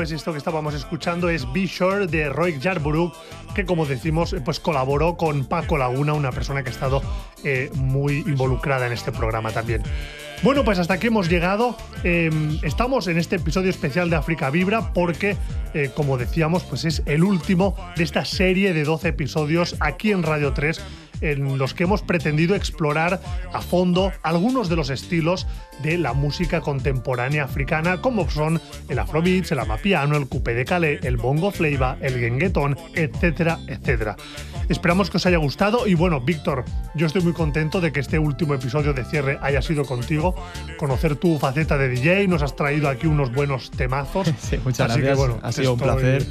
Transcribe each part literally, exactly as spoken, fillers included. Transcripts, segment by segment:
pues esto que estábamos escuchando es Be Sure de Roy Yarborough, que como decimos, pues colaboró con Paco Laguna, una persona que ha estado eh, muy involucrada en este programa también. Bueno, pues hasta aquí hemos llegado. Eh, estamos en este episodio especial de África Vibra porque, eh, como decíamos, pues es el último de esta serie de doce episodios aquí en Radio tres, en los que hemos pretendido explorar a fondo algunos de los estilos de la música contemporánea africana, como son el afrobeats, el amapiano, el coupé de Calais, el bongo flava, el gengetón, etcétera, etcétera. Esperamos que os haya gustado y bueno, Víctor, yo estoy muy contento de que este último episodio de cierre haya sido contigo, conocer tu faceta de D J, nos has traído aquí unos buenos temazos. Sí, muchas Así gracias, que, bueno, ha sido estoy... un placer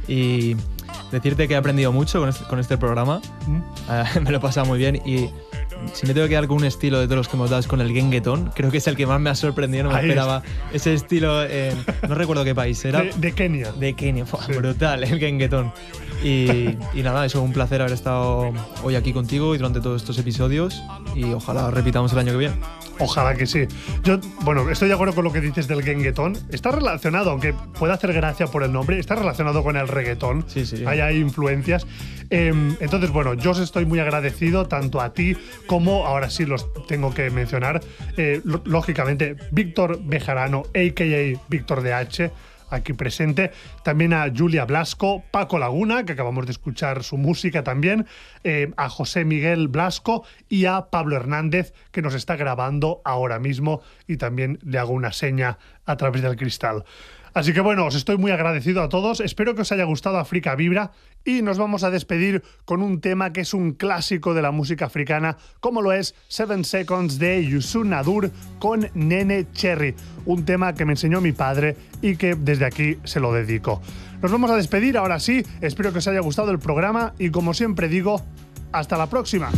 y decirte que he aprendido mucho con este, con este programa, ¿Mm? uh, me lo he pasado muy bien y si me tengo que quedar con un estilo de todos los que hemos dado es con el gengetón, creo que es el que más me ha sorprendido, no me Ahí esperaba es. ese estilo, eh, no recuerdo qué país era. De, de Kenia. De Kenia, fue Sí. brutal el gengetón. Y, y nada, eso, un placer haber estado hoy aquí contigo y durante todos estos episodios y ojalá repitamos el año que viene. Ojalá que sí. Yo, bueno, estoy de acuerdo con lo que dices del gengetón. Está relacionado, aunque pueda hacer gracia por el nombre, está relacionado con el reggaetón. Sí, sí. Hay, hay influencias. Eh, entonces, bueno, yo os estoy muy agradecido tanto a ti como, ahora sí los tengo que mencionar, eh, lógicamente, Víctor Bejarano, a k a. Víctor D H, aquí presente, también a Julia Blasco, Paco Laguna, que acabamos de escuchar su música también, eh, a José Miguel Blasco y a Pablo Hernández, que nos está grabando ahora mismo y también le hago una seña a través del cristal. Así que bueno, os estoy muy agradecido a todos, espero que os haya gustado África Vibra y nos vamos a despedir con un tema que es un clásico de la música africana, como lo es Seven Seconds de Youssou N'Dour con Nene Cherry, un tema que me enseñó mi padre y que desde aquí se lo dedico. Nos vamos a despedir ahora sí, espero que os haya gustado el programa y como siempre digo, hasta la próxima.